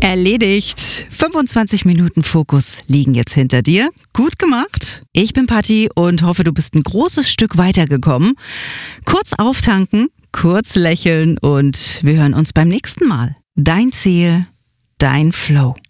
Erledigt. 25 Minuten Fokus liegen jetzt hinter dir. Gut gemacht. Ich bin Patti und hoffe, du bist ein großes Stück weitergekommen. Kurz auftanken, kurz lächeln und wir hören uns beim nächsten Mal. Dein Ziel, dein Flow.